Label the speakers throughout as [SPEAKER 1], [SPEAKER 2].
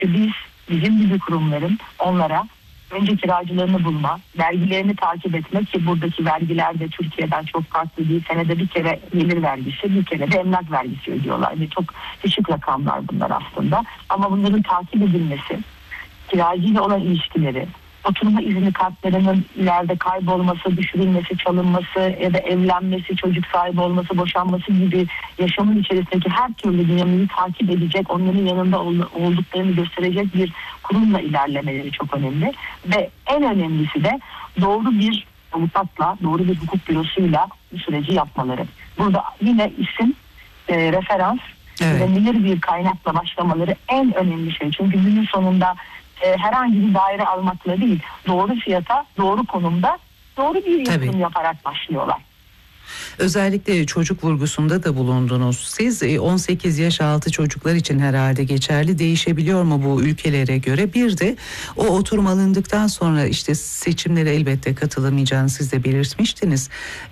[SPEAKER 1] Bizim gibi kurumların onlara önce kiracılarını bulma, vergilerini takip etmek, ki buradaki vergiler de Türkiye'den çok farklı değil. Senede bir kere gelir vergisi, bir kere de emlak vergisi ödüyorlar. Ve çok düşük rakamlar bunlar aslında. Ama bunların takip edilmesi, kiracıyla olan ilişkileri, oturma izni kartlarının ileride kaybolması, düşürülmesi, çalınması ya da evlenmesi, çocuk sahibi olması, boşanması gibi yaşamın içerisindeki her türlü dinamiği takip edecek, onların yanında olduklarını gösterecek bir kurumla ilerlemeleri çok önemli. Ve en önemlisi de doğru bir avukatla, doğru bir hukuk bürosuyla bu süreci yapmaları. Burada yine isim, referans, güvenilir bir kaynakla başlamaları en önemli şey. Çünkü günün sonunda herhangi bir daire almakla değil, doğru fiyata, doğru konumda, doğru bir yatırım yaparak başlıyorlar.
[SPEAKER 2] Özellikle çocuk vurgusunda da bulundunuz. Siz 18 yaş altı çocuklar için herhalde geçerli, değişebiliyor mu bu ülkelere göre? Bir de o oturum alındıktan sonra işte seçimlere elbette katılamayacağını siz de belirtmiştiniz.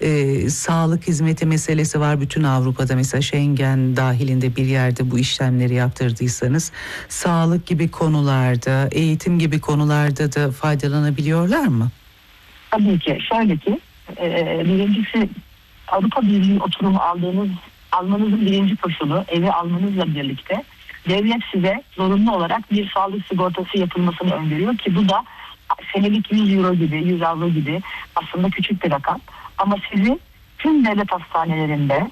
[SPEAKER 2] Sağlık hizmeti meselesi var bütün Avrupa'da, mesela Schengen dahilinde bir yerde bu işlemleri yaptırdıysanız sağlık gibi konularda, eğitim gibi konularda da faydalanabiliyorlar mı?
[SPEAKER 1] Tabii ki. Şöyle ki birincisi, Avrupa Birliği oturumu almanızın birinci koşulu, evi almanızla birlikte devlet size zorunlu olarak bir sağlık sigortası yapılmasını öngörüyor ki bu da senelik 100 euro gibi, 100 avro gibi aslında küçük bir rakam. Ama sizi tüm devlet hastanelerinde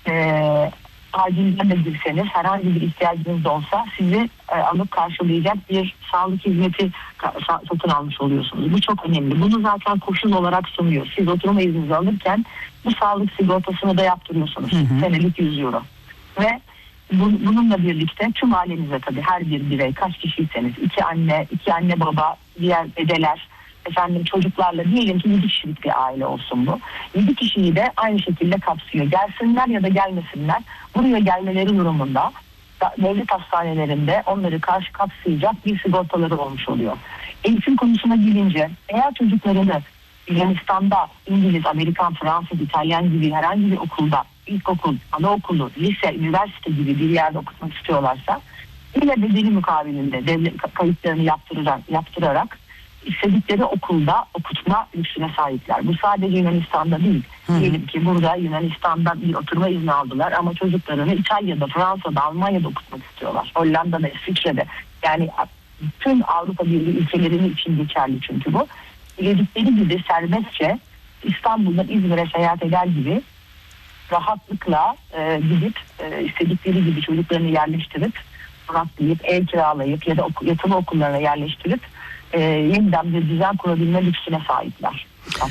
[SPEAKER 1] acilden de girseniz, herhangi bir ihtiyacınız da olsa sizi alıp karşılayacak bir sağlık hizmeti satın almış oluyorsunuz. Bu çok önemli. Bunu zaten koşul olarak sunuyor. Siz oturma izninizi alırken bu sağlık sigortasını da yaptırıyorsunuz. Senelik 100 euro. Ve bununla birlikte tüm ailenize, tabii her bir birey, kaç kişiyseniz, iki anne baba, diğer dedeler, çocuklarla, diyelim ki 7 kişilik bir aile olsun bu. 7 kişiyi de aynı şekilde kapsıyor. Gelsinler ya da gelmesinler, buraya gelmeleri durumunda devlet hastanelerinde onları karşı kapsayacak bir sigortaları olmuş oluyor. Eğitim konusuna gelince, eğer çocuklarını Yunanistan'da İngiliz, Amerikan, Fransız, İtalyan gibi herhangi bir okulda, ilkokul, anaokulu, lise, üniversite gibi bir yerde okutmak istiyorlarsa yine bedeli mukabilinde devlet kayıtlarını yaptırarak istedikleri okulda okutma lüksüne sahipler. Bu sadece Yunanistan'da değil. Diyelim ki burada Yunanistan'da bir oturma izni aldılar ama çocuklarını İtalya'da, Fransa'da, Almanya'da okutmak istiyorlar. Hollanda'da, İsviçre'de. Yani tüm Avrupa Birliği ülkelerinin için geçerli çünkü bu. Diledikleri gibi serbestçe İstanbul'dan İzmir'e seyahat eder gibi rahatlıkla gidip istedikleri gibi çocuklarını yerleştirip, konaklayıp, ev kiralayıp ya da yatılı okullarına yerleştirip yeniden bir düzen kurabilme lüksüne sahipler.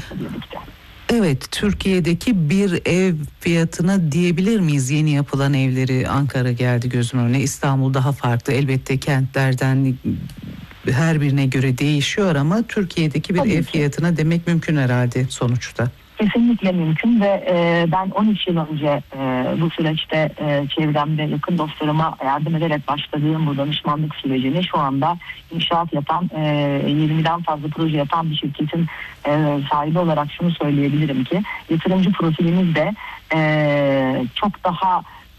[SPEAKER 2] Evet, Türkiye'deki bir ev fiyatına diyebilir miyiz? Yeni yapılan evleri, Ankara geldi gözümün önüne, İstanbul daha farklı. Elbette kentlerden her birine göre değişiyor ama Türkiye'deki bir ev fiyatına demek mümkün herhalde sonuçta.
[SPEAKER 1] Kesinlikle mümkün ve ben 13 yıl önce bu süreçte çevremde yakın dostlarıma yardım ederek başladığım bu danışmanlık sürecini şu anda inşaat yapan, 20'den fazla proje yapan bir şirketin sahibi olarak şunu söyleyebilirim ki yatırımcı profilimiz de çok daha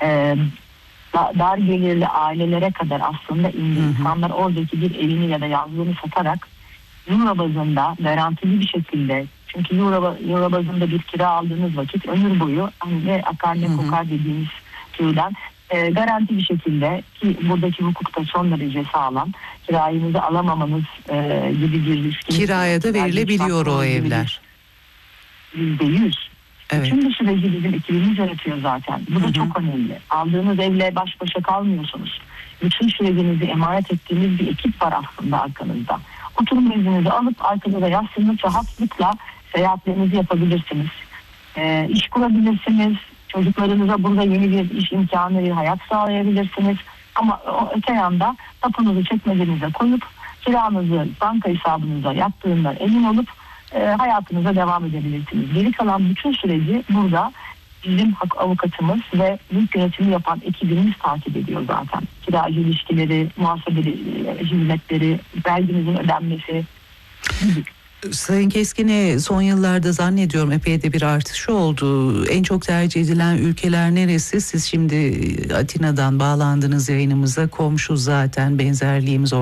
[SPEAKER 1] dar gelirli ailelere kadar aslında insanlar oradaki bir evini ya da yazlığını satarak euro bazında garantili bir şekilde, çünkü euro bazında bir kira aldığınız vakit ömür boyu ne akar ne kokar dediğimiz türden garanti bir şekilde, ki buradaki hukukta son derece sağlam, kirayınızı alamamanız gibi bir risk.
[SPEAKER 2] Kiraya da verilebiliyor o evler.
[SPEAKER 1] %100. Evet. Bütün bu süreci bizim ekibimiz yönetiyor zaten. Bu da çok önemli. Aldığınız evle baş başa kalmıyorsunuz. Bütün sürecinizi emanet ettiğiniz bir ekip var aslında arkanızda. Oturma izninizi alıp arkanıza yaslanıp rahatlıkla seyahatlerinizi yapabilirsiniz. İş kurabilirsiniz. Çocuklarınıza burada yeni bir iş imkanı, bir hayat sağlayabilirsiniz. Ama öte yanda tapunuzu çekmecenize koyup kiranızı banka hesabınıza yattığından emin olup hayatınıza devam edebilirsiniz. Geri kalan bütün süreci burada bizim avukatımız ve mülk yönetimi yapan ekibimiz takip ediyor zaten. Kiracı ilişkileri, muhasebeli hizmetleri, verginizin ödenmesi gibi.
[SPEAKER 2] Sayın Keskin'e son yıllarda zannediyorum epey de bir artış oldu. En çok tercih edilen ülkeler neresi? Siz şimdi Atina'dan bağlandınız yayınımıza. Komşu zaten, benzerliğimiz